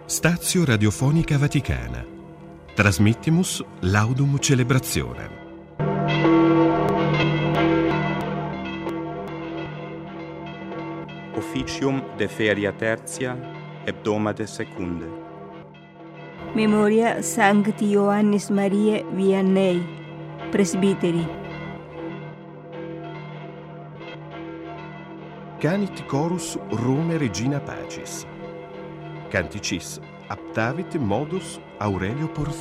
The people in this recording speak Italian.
Stazio Radiofonica Vaticana. Transmittimus laudum celebrationem. Officium de feria tertia, hebdomade secunde. Memoria Sancti Ioannis Mariae Vianney, presbiteri. Canit chorus Rome Regina Pacis. Canticis aptavit modus Aurelio